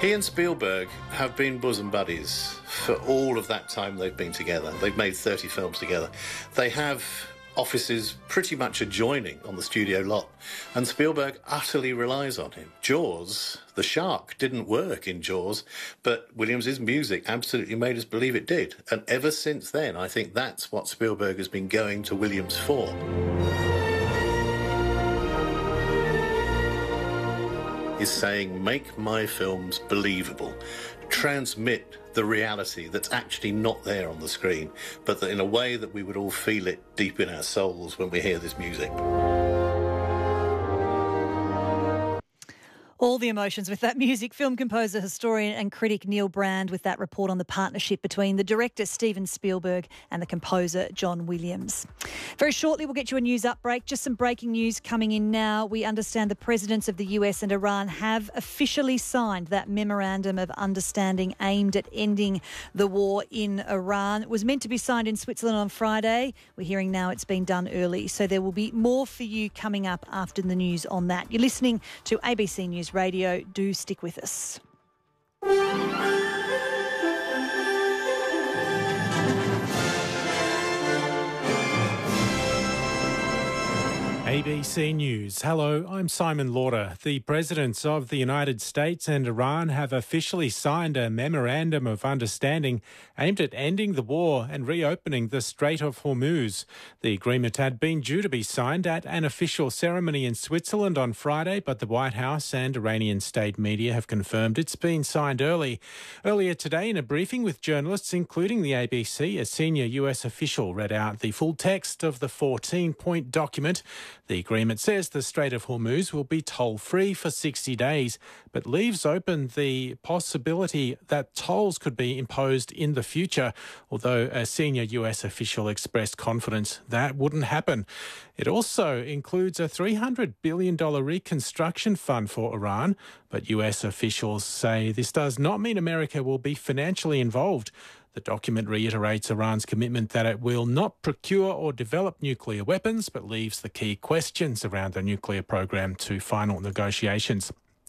He and Spielberg have been bosom buddies for all of that time they've been together. They've made 30 films together. They have offices pretty much adjoining on the studio lot, and Spielberg utterly relies on him. Jaws, the shark, didn't work in Jaws, but Williams' music absolutely made us believe it did. And ever since then, I think that's what Spielberg has been going to Williams for. Is saying, make my films believable, transmit the reality that's actually not there on the screen, but that in a way that we would all feel it deep in our souls when we hear this music. All the emotions with that music. Film composer, historian and critic Neil Brand with that report on the partnership between the director Steven Spielberg and the composer John Williams. Very shortly we'll get you a news upbreak. Just some breaking news coming in now. We understand the presidents of the US and Iran have officially signed that memorandum of understanding aimed at ending the war in Iran. It was meant to be signed in Switzerland on Friday. We're hearing now it's been done early. So there will be more for you coming up after the news on that. You're listening to ABC News Radio. Do stick with us. ABC News. Hello, I'm Simon Lauder. The presidents of the United States and Iran have officially signed a memorandum of understanding aimed at ending the war and reopening the Strait of Hormuz. The agreement had been due to be signed at an official ceremony in Switzerland on Friday, but the White House and Iranian state media have confirmed it's been signed early. Earlier today, in a briefing with journalists, including the ABC, a senior US official read out the full text of the 14-point document. The agreement says the Strait of Hormuz will be toll-free for 60 days, but leaves open the possibility that tolls could be imposed in the future, although a senior US official expressed confidence that wouldn't happen. It also includes a $300 billion reconstruction fund for Iran, but US officials say this does not mean America will be financially involved. The document reiterates Iran's commitment that it will not procure or develop nuclear weapons, but leaves the key questions around the nuclear program to final negotiations.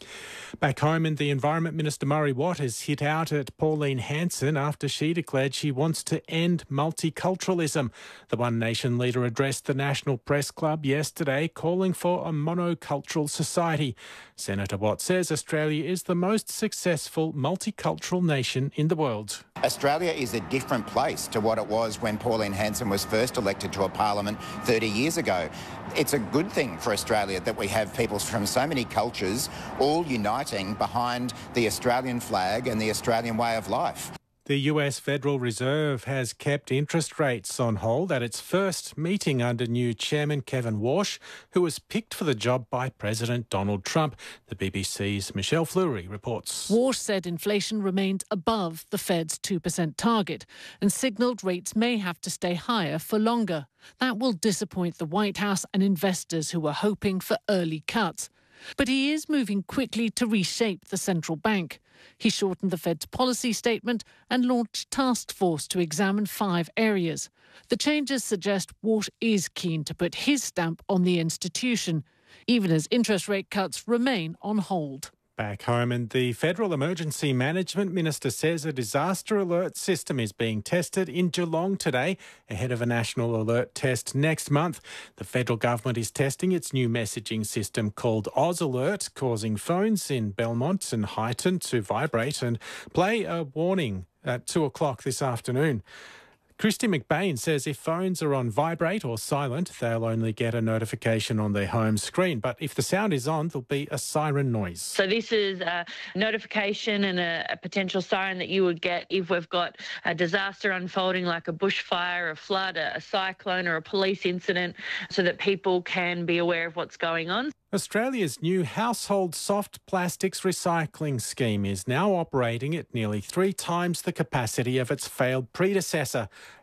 Back home, the Environment Minister Murray Watt has hit out at Pauline Hanson after she declared she wants to end multiculturalism. The One Nation leader addressed the National Press Club yesterday, calling for a monocultural society. Senator Watt says Australia is the most successful multicultural nation in the world. Australia is a different place to what it was when Pauline Hanson was first elected to a parliament 30 years ago. It's a good thing for Australia that we have people from so many cultures all uniting behind the Australian flag and the Australian way of life. The US Federal Reserve has kept interest rates on hold at its first meeting under new Chairman Kevin Warsh, who was picked for the job by President Donald Trump. The BBC's Michelle Fleury reports. Warsh said inflation remained above the Fed's 2% target and signalled rates may have to stay higher for longer. That will disappoint the White House and investors who were hoping for early cuts. But he is moving quickly to reshape the central bank. He shortened the Fed's policy statement and launched a task force to examine 5 areas. The changes suggest Watt is keen to put his stamp on the institution, even as interest rate cuts remain on hold. Back home, the Federal Emergency Management Minister says a disaster alert system is being tested in Geelong today, ahead of a national alert test next month. The federal government is testing its new messaging system called Oz Alert, causing phones in Belmont and Highton to vibrate and play a warning at 2 o'clock this afternoon. Christy McBain says if phones are on vibrate or silent, they'll only get a notification on their home screen. But if the sound is on, there'll be a siren noise. So this is a notification and a potential siren that you would get if we've got a disaster unfolding like a bushfire, a flood, a cyclone or a police incident, so that people can be aware of what's going on. Australia's new household soft plastics recycling scheme is now operating at nearly 3 times the capacity of its failed predecessor.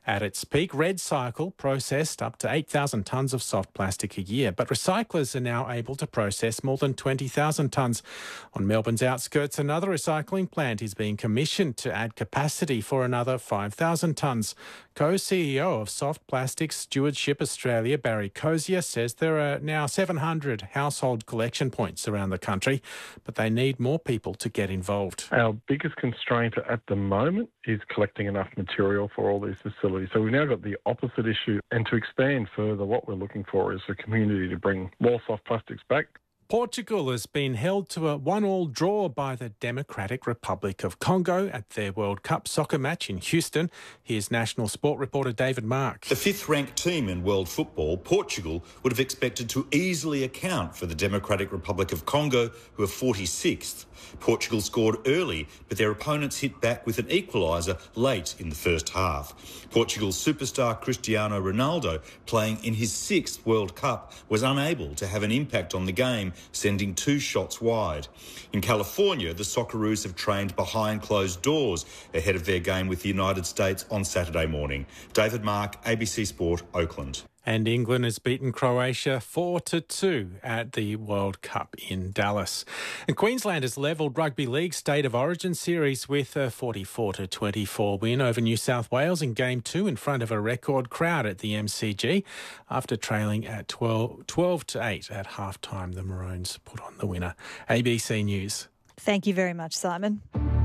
At its peak, RedCycle processed up to 8,000 tonnes of soft plastic a year, but recyclers are now able to process more than 20,000 tonnes. On Melbourne's outskirts, another recycling plant is being commissioned to add capacity for another 5,000 tonnes. Co-CEO of Soft Plastics Stewardship Australia, Barry Cozier, says there are now 700 household collection points around the country, but they need more people to get involved. Our biggest constraint at the moment is collecting enough material for all these facilities. So we've now got the opposite issue. And to expand further, what we're looking for is a community to bring more soft plastics back. Portugal has been held to a 1-1 draw by the Democratic Republic of Congo at their World Cup soccer match in Houston. Here's national sport reporter David Mark. The fifth-ranked team in world football, Portugal, would have expected to easily account for the Democratic Republic of Congo, who are 46th. Portugal scored early, but their opponents hit back with an equaliser late in the first half. Portugal's superstar Cristiano Ronaldo, playing in his 6th World Cup, was unable to have an impact on the game, sending 2 shots wide. In California, the Socceroos have trained behind closed doors ahead of their game with the United States on Saturday morning. David Mark, ABC Sport, Oakland. And England has beaten Croatia 4-2 at the World Cup in Dallas. And Queensland has levelled Rugby League State of Origin series with a 44-24 win over New South Wales in Game 2 in front of a record crowd at the MCG. After trailing at 12-8 at half-time, the Maroons put on the winner. ABC News. Thank you very much, Simon.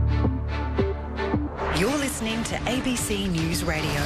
You're listening to ABC News Radio.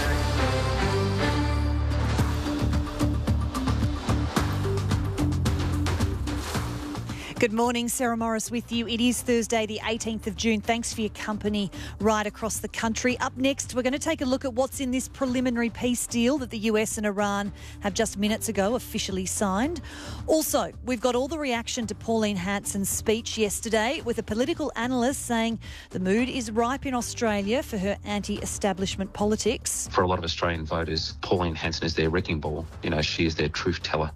Good morning, Sarah Morris with you. It is Thursday, the 18th of June. Thanks for your company right across the country. Up next, we're going to take a look at what's in this preliminary peace deal that the US and Iran have just minutes ago officially signed. Also, we've got all the reaction to Pauline Hanson's speech yesterday, with a political analyst saying the mood is ripe in Australia for her anti-establishment politics. For a lot of Australian voters, Pauline Hanson is their wrecking ball. You know, she is their truth teller.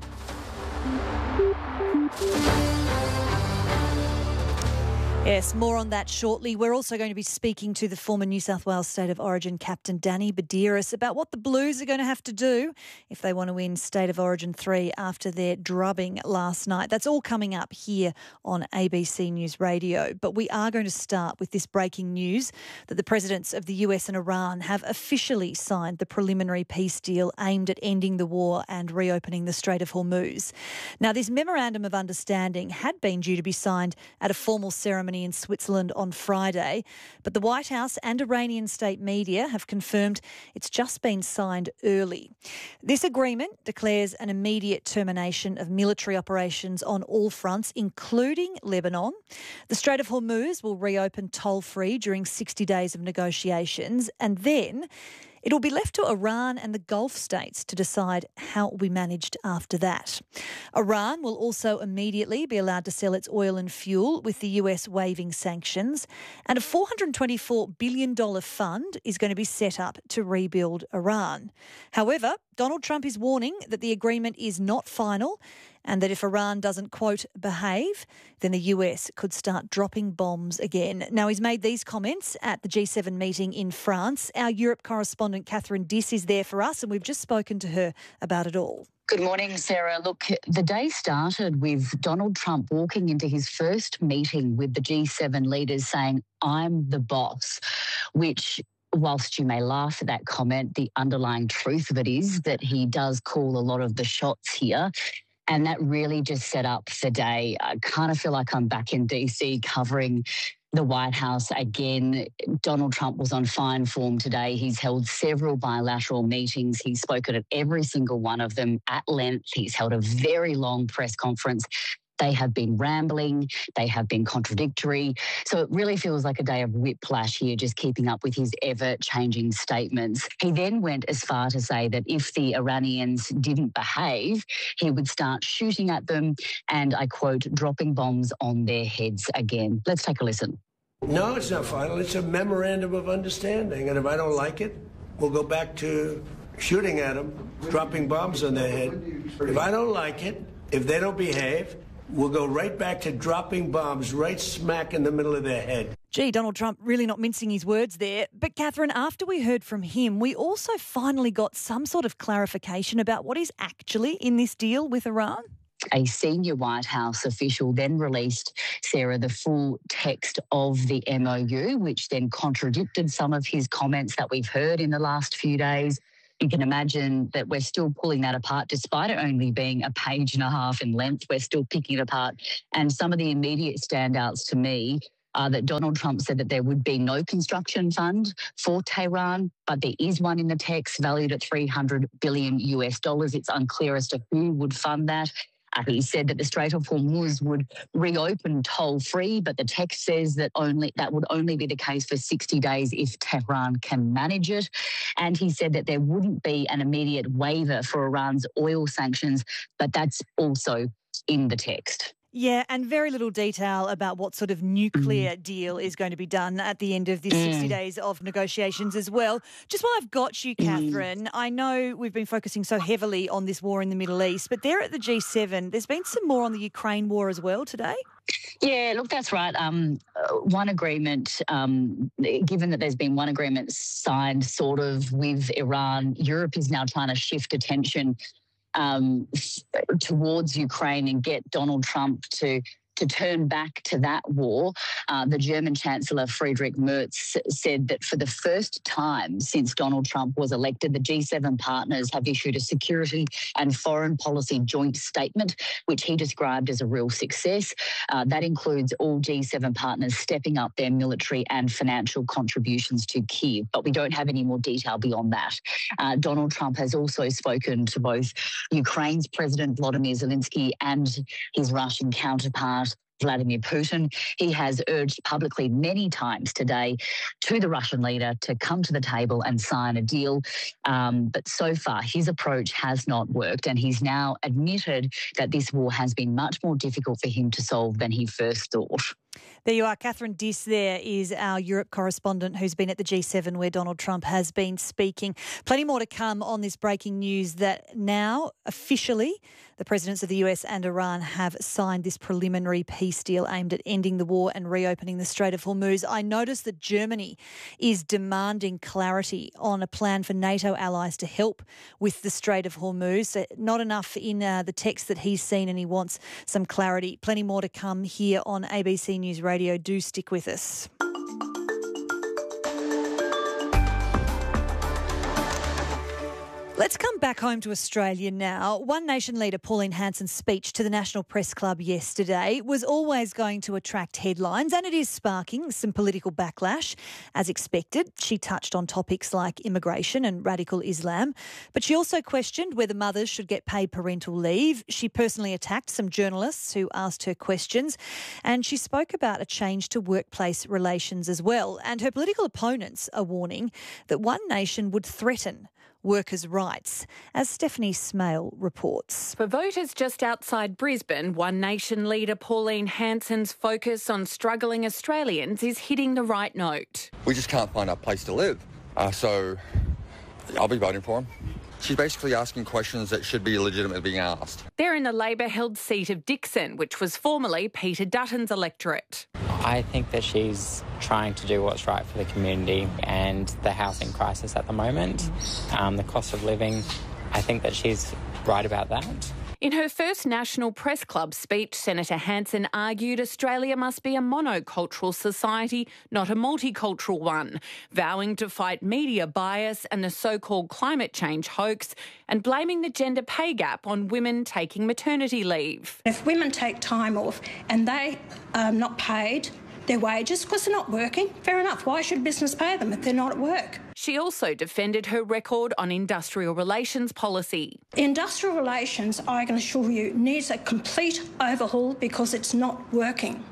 Yes, more on that shortly. We're also going to be speaking to the former New South Wales State of Origin captain Danny Badiris about what the Blues are going to have to do if they want to win State of Origin 3 after their drubbing last night. That's all coming up here on ABC News Radio. But we are going to start with this breaking news that the presidents of the US and Iran have officially signed the preliminary peace deal aimed at ending the war and reopening the Strait of Hormuz. Now, this memorandum of understanding had been due to be signed at a formal ceremony in Switzerland on Friday, but the White House and Iranian state media have confirmed it's just been signed early. This agreement declares an immediate termination of military operations on all fronts, including Lebanon. The Strait of Hormuz will reopen toll-free during 60 days of negotiations, and then it'll be left to Iran and the Gulf states to decide how it will be managed after that. Iran will also immediately be allowed to sell its oil and fuel, with the US waiving sanctions, and a $424 billion fund is going to be set up to rebuild Iran. However, Donald Trump is warning that the agreement is not final and that if Iran doesn't, quote, behave, then the US could start dropping bombs again. Now, he's made these comments at the G7 meeting in France. Our Europe correspondent Catherine Diss is there for us, and we've just spoken to her about it all. Good morning, Sarah. Look, the day started with Donald Trump walking into his first meeting with the G7 leaders saying, "I'm the boss," which, whilst you may laugh at that comment, the underlying truth of it is that he does call a lot of the shots here. And that really just set up the day. I kind of feel like I'm back in DC covering the White House again. Donald Trump was on fine form today. He's held several bilateral meetings. He's spoken at every single one of them at length. He's held a very long press conference. They have been rambling. They have been contradictory. So it really feels like a day of whiplash here, just keeping up with his ever-changing statements. He then went as far to say that if the Iranians didn't behave, he would start shooting at them and, I quote, dropping bombs on their heads again. Let's take a listen. No, it's not final. It's a memorandum of understanding. And if I don't like it, we'll go back to shooting at them, dropping bombs on their head. If I don't like it, if they don't behave, we'll go right back to dropping bombs right smack in the middle of their head. Gee, Donald Trump really not mincing his words there. But Catherine, after we heard from him, we also finally got some sort of clarification about what is actually in this deal with Iran. A senior White House official then released, Sarah, the full text of the MOU, which then contradicted some of his comments that we've heard in the last few days. You can imagine that we're still pulling that apart, despite it only being a page and a half in length. We're still picking it apart. And some of the immediate standouts to me are that Donald Trump said that there would be no construction fund for Tehran, but there is one in the text valued at $300 billion. It's unclear as to who would fund that. He said that the Strait of Hormuz would reopen toll-free, but the text says that would only be the case for 60 days if Tehran can manage it. And he said that there wouldn't be an immediate waiver for Iran's oil sanctions, but that's also in the text. Yeah, and very little detail about what sort of nuclear deal is going to be done at the end of this 60 days of negotiations as well. Just while I've got you, Catherine, I know we've been focusing so heavily on this war in the Middle East, but there at the G7, there's been some more on the Ukraine war as well today. Yeah, look, that's right. One agreement, given that there's been one agreement signed sort of with Iran, Europe is now trying to shift attention towards Ukraine and get Donald Trump to turn back to that war. The German Chancellor Friedrich Merz said that for the first time since Donald Trump was elected, the G7 partners have issued a security and foreign policy joint statement, which he described as a real success. That includes all G7 partners stepping up their military and financial contributions to Kyiv, but we don't have any more detail beyond that. Donald Trump has also spoken to both Ukraine's President Volodymyr Zelensky and his Russian counterpart, Vladimir Putin. He has urged publicly many times today to the Russian leader to come to the table and sign a deal. But so far, his approach has not worked, and he's now admitted that this war has been much more difficult for him to solve than he first thought. There you are. Catherine Diss there is our Europe correspondent who's been at the G7 where Donald Trump has been speaking. Plenty more to come on this breaking news that now officially the presidents of the US and Iran have signed this preliminary peace deal aimed at ending the war and reopening the Strait of Hormuz. I noticed that Germany is demanding clarity on a plan for NATO allies to help with the Strait of Hormuz. So not enough in the text that he's seen, and he wants some clarity. Plenty more to come here on ABC News Radio. Do stick with us. Let's come back home to Australia now. One Nation leader Pauline Hanson's speech to the National Press Club yesterday was always going to attract headlines, and it is sparking some political backlash. As expected, she touched on topics like immigration and radical Islam, but she also questioned whether mothers should get paid parental leave. She personally attacked some journalists who asked her questions, and she spoke about a change to workplace relations as well. And her political opponents are warning that One Nation would threaten workers' rights, as Stephanie Smale reports. For voters just outside Brisbane, One Nation leader Pauline Hanson's focus on struggling Australians is hitting the right note. We just can't find a place to live, so I'll be voting for him. She's basically asking questions that should be legitimately being asked. They're in the Labor-held seat of Dickson, which was formerly Peter Dutton's electorate. I think that she's trying to do what's right for the community and the housing crisis at the moment, the cost of living. I think that she's right about that. In her first National Press Club speech, Senator Hanson argued Australia must be a monocultural society, not a multicultural one, vowing to fight media bias and the so-called climate change hoax and blaming the gender pay gap on women taking maternity leave. If women take time off and they are not paid their wages because they're not working, fair enough. Why should business pay them if they're not at work? She also defended her record on industrial relations policy. Industrial relations, I can assure you, needs a complete overhaul because it's not working.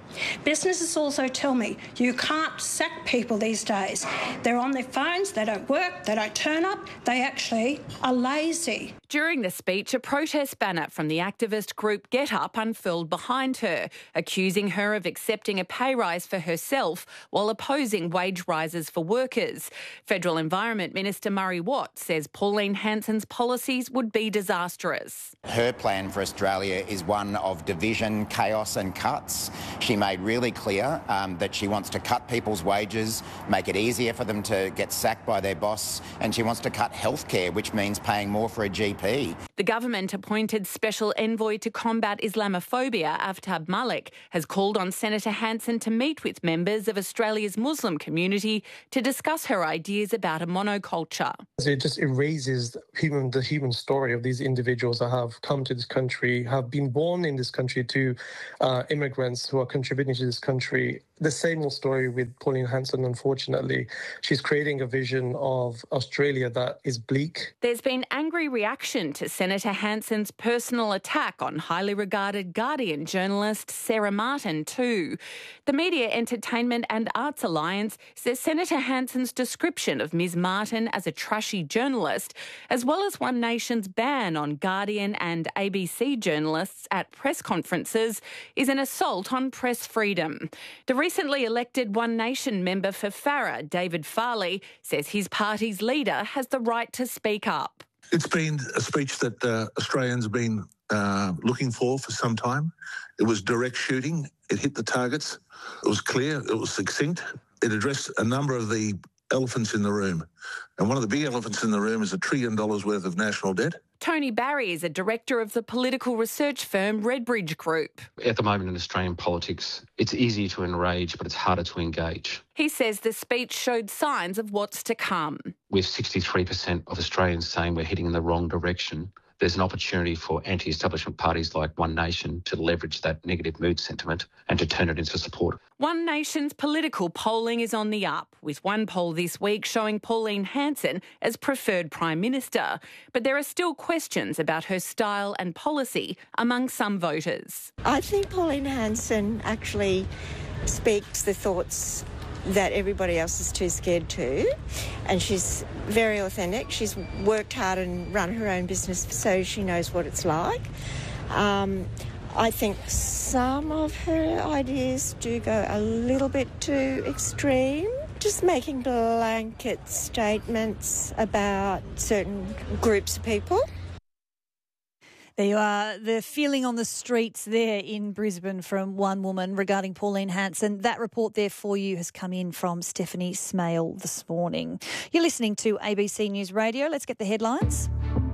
Businesses also tell me you can't sack people these days. They're on their phones, they don't work, they don't turn up, they actually are lazy. During the speech, a protest banner from the activist group Get Up unfurled behind her, accusing her of accepting a pay rise for herself while opposing wage rises for workers. Federal Environment Minister Murray Watt says Pauline Hanson's policies would be disastrous. Her plan for Australia is one of division, chaos and cuts. She made really clear that she wants to cut people's wages, make it easier for them to get sacked by their boss, and she wants to cut healthcare, which means paying more for a GP. The government appointed Special Envoy to Combat Islamophobia, Aftab Malik, has called on Senator Hanson to meet with members of Australia's Muslim community to discuss her ideas about a monoculture. It just erases the human story of these individuals that have come to this country, have been born in this country, to immigrants who are contributing to this country. The same old story with Pauline Hanson, unfortunately. She's creating a vision of Australia that is bleak. There's been angry reaction to Senator Hanson's personal attack on highly regarded Guardian journalist Sarah Martin too. The Media, Entertainment and Arts Alliance says Senator Hanson's description of Ms Martin as a trashy journalist, as well as One Nation's ban on Guardian and ABC journalists at press conferences, is an assault on press freedom. The recently elected One Nation member for Farrer, David Farley, says his party's leader has the right to speak up. It's been a speech that Australians have been looking for some time. It was direct shooting. It hit the targets. It was clear. It was succinct. It addressed a number of the elephants in the room. And one of the big elephants in the room is $1 trillion worth of national debt. Tony Barry is a director of the political research firm Redbridge Group. At the moment in Australian politics, it's easy to enrage, but it's harder to engage. He says the speech showed signs of what's to come. With 63% of Australians saying we're heading in the wrong direction, there's an opportunity for anti-establishment parties like One Nation to leverage that negative mood sentiment and to turn it into support. One Nation's political polling is on the up, with one poll this week showing Pauline Hanson as preferred Prime Minister. But there are still questions about her style and policy among some voters. I think Pauline Hanson actually speaks the thoughts that everybody else is too scared to, and she's very authentic. She's worked hard and run her own business, so she knows what it's like. I think some of her ideas do go a little bit too extreme, just making blanket statements about certain groups of people. There you are, the feeling on the streets there in Brisbane from one woman regarding Pauline Hanson. That report there for you has come in from Stephanie Smale this morning. You're listening to ABC News Radio. Let's get the headlines.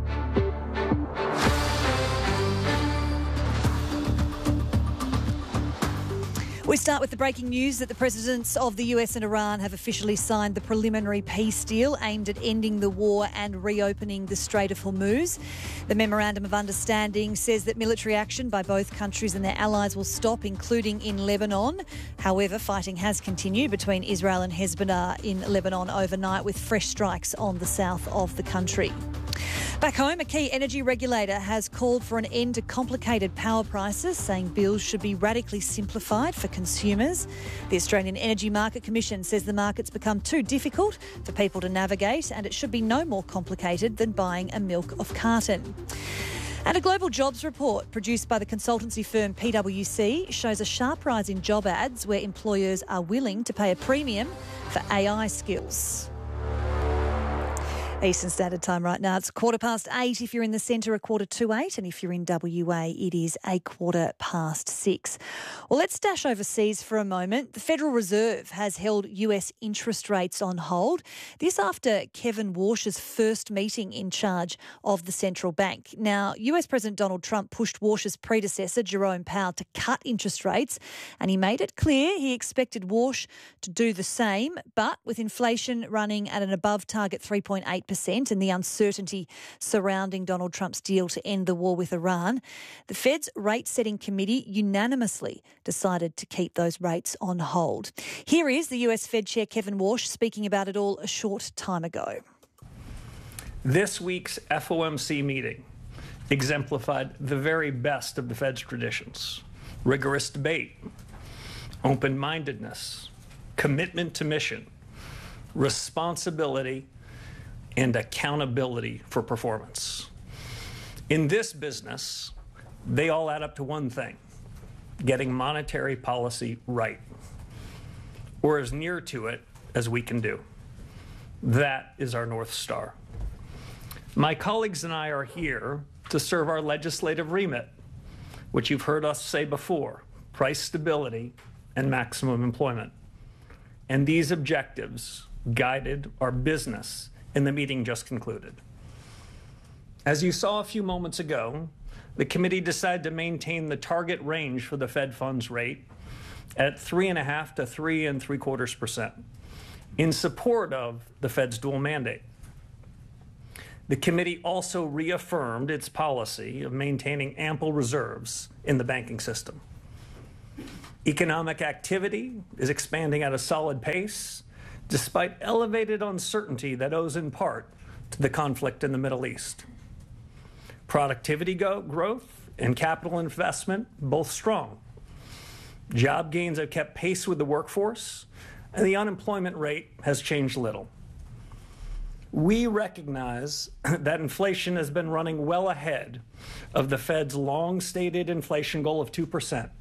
We start with the breaking news that the presidents of the US and Iran have officially signed the preliminary peace deal aimed at ending the war and reopening the Strait of Hormuz. The Memorandum of Understanding says that military action by both countries and their allies will stop, including in Lebanon. However, fighting has continued between Israel and Hezbollah in Lebanon overnight, with fresh strikes on the south of the country. Back home, a key energy regulator has called for an end to complicated power prices, saying bills should be radically simplified for consumers. The Australian Energy Market Commission says the market's become too difficult for people to navigate, and it should be no more complicated than buying a milk of carton. And a global jobs report produced by the consultancy firm PwC shows a sharp rise in job ads where employers are willing to pay a premium for AI skills. Eastern Standard Time right now. It's 8:15 if you're in the centre, 7:45, and if you're in WA, it is 6:15. Well, let's dash overseas for a moment. The Federal Reserve has held US interest rates on hold. This after Kevin Warsh's first meeting in charge of the central bank. Now, US President Donald Trump pushed Warsh's predecessor, Jerome Powell, to cut interest rates, and he made it clear he expected Warsh to do the same, but with inflation running at an above-target 3.8%, and the uncertainty surrounding Donald Trump's deal to end the war with Iran, the Fed's rate-setting committee unanimously decided to keep those rates on hold. Here is the US Fed Chair Kevin Warsh speaking about it all a short time ago. This week's FOMC meeting exemplified the very best of the Fed's traditions: rigorous debate, open-mindedness, commitment to mission, responsibility, and accountability for performance. In this business, they all add up to one thing: getting monetary policy right, or as near to it as we can do. That is our North Star. My colleagues and I are here to serve our legislative remit, which you've heard us say before: price stability and maximum employment. And these objectives guided our business in the meeting just concluded. As you saw a few moments ago, the committee decided to maintain the target range for the Fed funds rate at 3.5% to 3.75% in support of the Fed's dual mandate. The committee also reaffirmed its policy of maintaining ample reserves in the banking system. Economic activity is expanding at a solid pace, despite elevated uncertainty that owes in part to the conflict in the Middle East. Productivity growth and capital investment both strong. Job gains have kept pace with the workforce, and the unemployment rate has changed little. We recognize that inflation has been running well ahead of the Fed's long-stated inflation goal of 2%,